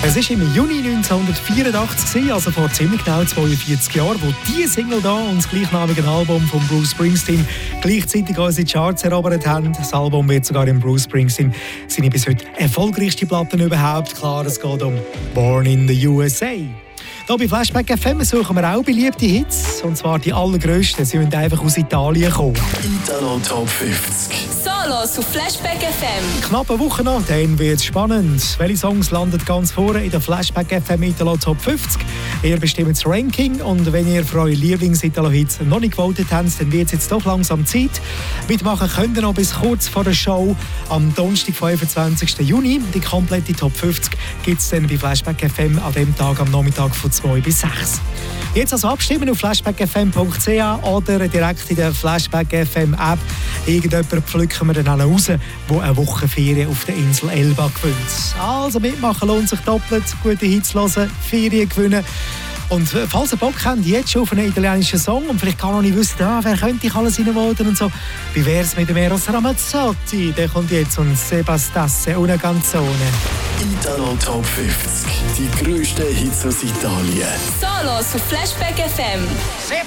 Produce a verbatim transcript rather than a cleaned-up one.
Es war im Juni neunzehnhundertvierundachtzig, also vor ziemlich genau zweiundvierzig Jahren, wo diese Single da und das gleichnamige Album von Bruce Springsteen gleichzeitig unsere Charts erobert haben. Das Album wird sogar in Bruce Springsteen seine bis heute erfolgreichste Platten überhaupt. Klar, es geht um Born in the U S A. Hier bei Flashback F M suchen wir auch beliebte Hits, und zwar die allergrössten. Sie müssen einfach aus Italien kommen. Italo Top fünfzig. Solos auf Flashback F M. Knapp eine Woche noch, dann wird es spannend. Welche Songs landen ganz vorne in der Flashback F M Italo Top fünfzig? Ihr bestimmt das Ranking, und wenn ihr für eure Lieblings-Italo-Hits noch nicht gewotet habt, dann wird es jetzt doch langsam Zeit. Mitmachen könnt ihr noch bis kurz vor der Show am Donnerstag, fünfundzwanzigsten Juni. Die komplette Top fünfzig gibt es dann bei Flashback F M an dem Tag am Nachmittag von zwei bis sechs. Jetzt also abstimmen auf flashback f m punkt c h oder direkt in der Flashback F M App. Irgendjemanden pflücken wir dann auch raus, der eine Woche Ferien auf der Insel Elba gewinnt. Also mitmachen lohnt sich doppelt, gute Hits hören, Ferien gewinnen. Und falls ihr Bock habt, jetzt schon auf einen italienischen Song und vielleicht gar noch nicht wisst, ah, wer könnte ich alles reinvoten und so, wie wäre es mit dem Eros Ramazzotti? Der kommt jetzt und Sebastasse, una canzone. Italo Top fünfzig. Die grössten Hits aus Italien. Solos auf Flashback F M.